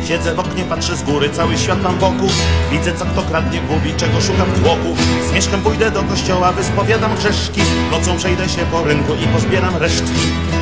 Siedzę w oknie, patrzę z góry, cały świat mam wokół. Widzę, co kto kradnie, mówi, czego szukam w tłoku. Zmierzchem pójdę do kościoła, wyspowiadam grzeszki. Nocą przejdę się po rynku i pozbieram resztki.